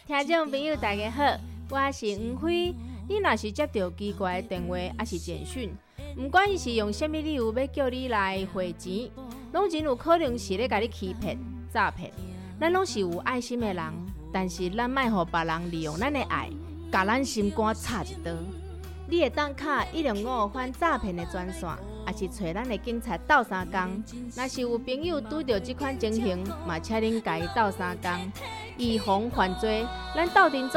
听众朋友大家好，我是黄辉。你若是接到奇怪的电话还是简讯，不管伊是用什么理由要叫你来汇钱，拢真有可能是咧甲你欺骗、诈骗。咱拢是有爱心的人，但是咱莫互别人利用咱的爱，甲咱心肝插一刀。你会当卡105反诈骗的专线，也是找咱的警察斗相共。若是有朋友拄到这款情形，嘛请恁甲伊斗相共，预防犯罪。咱斗阵做